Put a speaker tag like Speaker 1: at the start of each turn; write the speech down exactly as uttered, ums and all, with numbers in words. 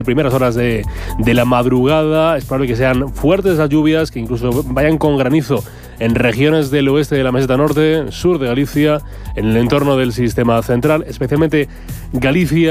Speaker 1: primeras horas de, de la madrugada. Es probable que sean fuertes las lluvias, que incluso vayan con granizo en regiones del oeste de la meseta norte, sur de Galicia, en el entorno del sistema central, especialmente Galicia.